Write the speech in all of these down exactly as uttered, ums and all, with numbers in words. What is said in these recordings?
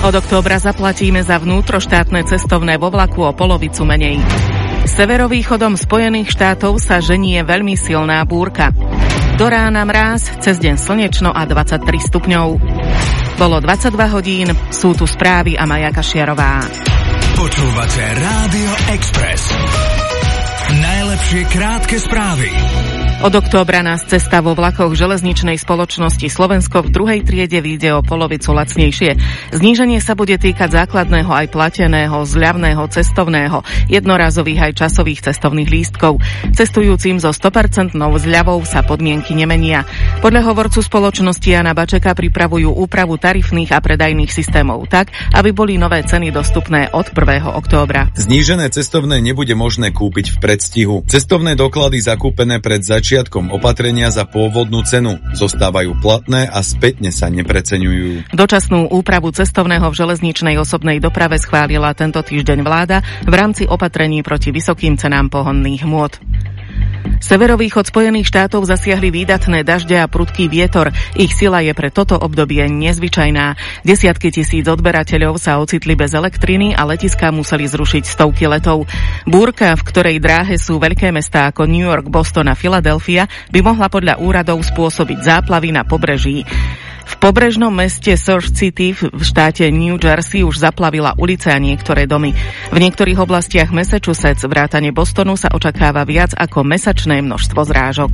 Od októbra zaplatíme za vnútroštátne cestovné vo vlaku o polovicu menej. Severovýchodom Spojených štátov sa ženie veľmi silná búrka. Do rána mráz, cez deň slnečno a dvadsaťtri stupňov. Bolo dvadsaťdva hodín, sú tu správy a Maja Kašiarová. Počúvate Rádio Express. Najlepšie krátke správy. Od októbra nás cesta vo vlakoch železničnej spoločnosti Slovensko v druhej triede vyjde o polovicu lacnejšie. Zníženie sa bude týkať základného aj plateného, zľavného cestovného, jednorazových aj časových cestovných lístkov. Cestujúcim so sto percent zľavou sa podmienky nemenia. Podľa hovorcu spoločnosti Jana Bačeka pripravujú úpravu tarifných a predajných systémov tak, aby boli nové ceny dostupné od prvého októbra. Znížené cestovné nebude možné kúpiť v predstihu. Cestovné doklady zakúpené pred začiatkom Začiatkom opatrenia za pôvodnú cenu zostávajú platné a spätne sa nepreceňujú. Dočasnú úpravu cestovného v železničnej osobnej doprave schválila tento týždeň vláda v rámci opatrení proti vysokým cenám pohonných hmôt. Severovýchod Spojených štátov zasiahli výdatné dažde a prudký vietor. Ich sila je pre toto obdobie nezvyčajná. Desiatky tisíc odberateľov sa ocitli bez elektriny a letiská museli zrušiť stovky letov. Búrka, v ktorej dráhe sú veľké mestá ako New York, Boston a Filadelfia, by mohla podľa úradov spôsobiť záplavy na pobreží. V pobrežnom meste Surf City v štáte New Jersey už zaplavila ulice a niektoré domy. V niektorých oblastiach Massachusetts vrátane Bostonu sa očakáva viac ako mesačné množstvo zrážok.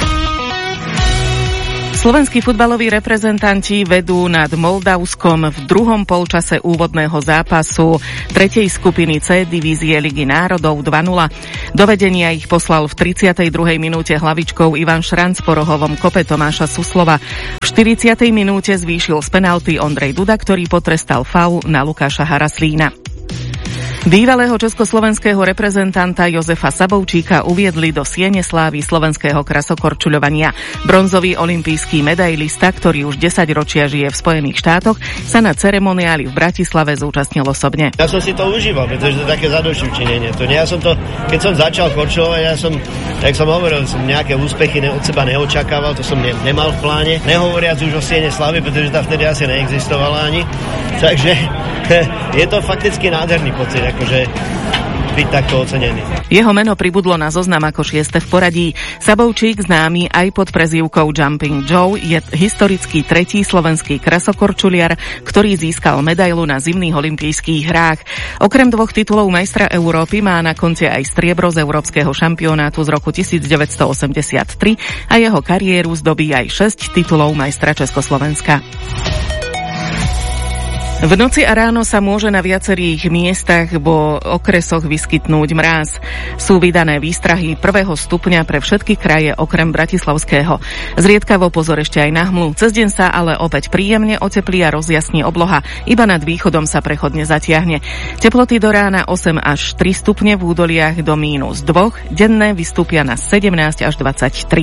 Slovenskí futbaloví reprezentanti vedú nad Moldavskom v druhom polčase úvodného zápasu tretej skupiny C divízie Ligy národov dva nula. Do vedenia ich poslal v tridsiatej druhej minúte hlavičkou Ivan Šranc po rohovom kope Tomáša Suslova. V štyridsiatej minúte zvýšil z penalty Ondrej Duda, ktorý potrestal faul na Lukáša Haraslína. Bývalého československého reprezentanta Jozefa Sabovčíka uviedli do siene slávy slovenského krasokorčuľovania. Bronzový olympijský medailista, ktorý už desaťročia žije v Spojených štátoch, sa na ceremoniáli v Bratislave zúčastnil osobne. Ja som si to užíval, pretože to je také zadošťučinenie. To nie, ja som to, keď som začal korčuľovať, ja som, jak som hovoril, som nejaké úspechy od seba neočakával, to som ne, nemal v pláne. Nehovoriac už o siene slávy, pretože tá vtedy asi neexistovala ani. Takže je to fakticky nádherný pocit, akože byť takto ocenený. Jeho meno pribudlo na zoznam ako šieste v poradí. Sabovčík, známy aj pod prezývkou Jumping Joe, je historický tretí slovenský krasokorčuliar, ktorý získal medailu na zimných olympijských hrách. Okrem dvoch titulov majstra Európy má na konte aj striebro z európskeho šampionátu z roku devätnásťstoosemdesiattri a jeho kariéru zdobí aj šesť titulov majstra Československa. V noci a ráno sa môže na viacerých miestach vo okresoch vyskytnúť mráz. Sú vydané výstrahy prvého stupňa pre všetky kraje okrem bratislavského. Zriedkavo pozor ešte aj na hmlu. Cez deň sa ale opäť príjemne oteplí a rozjasní obloha. Iba nad východom sa prechodne zatiahne. Teploty do rána osem až tri stupne, v údoliach do mínus dva. Denné vystúpia na sedemnásť až dvadsaťtri.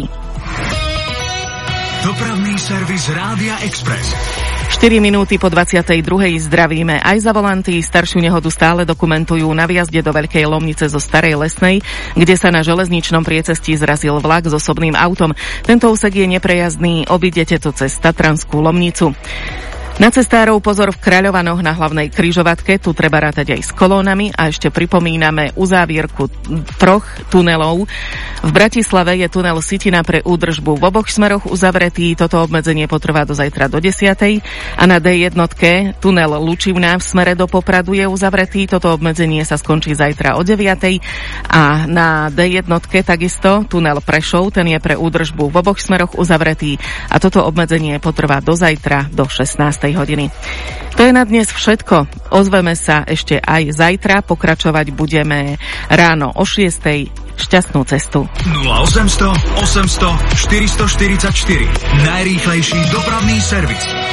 Dopravný servis Rádia Express. štyri minúty po dvadsiatej druhej zdravíme aj za volanty. Staršiu nehodu stále dokumentujú na vjazde do Veľkej Lomnice zo Starej Lesnej, kde sa na železničnom priecestí zrazil vlak s osobným autom. Tento úsek je neprejazdný, obídete to cez Tatranskú Lomnicu. Na cestárov pozor v Kráľovanoch na hlavnej križovatke, tu treba rátať aj s kolónami a ešte pripomíname uzávierku troch tunelov. V Bratislave je tunel Sitina pre údržbu v oboch smeroch uzavretý, toto obmedzenie potrvá do zajtra do desiatej a na dé jednotke tunel Lučivná v smere do Popradu je uzavretý, toto obmedzenie sa skončí zajtra o deviatej a na dé jednotke takisto tunel Prešov, ten je pre údržbu v oboch smeroch uzavretý a toto obmedzenie potrvá do zajtra do šestnástej hodiny. To je na dnes všetko. Ozveme sa ešte aj zajtra. Pokračovať budeme ráno o šiestej. Šťastnú cestu. nula osem nula nula, osemsto, štyristoštyridsaťštyri. Najrýchlejší dopravný servis.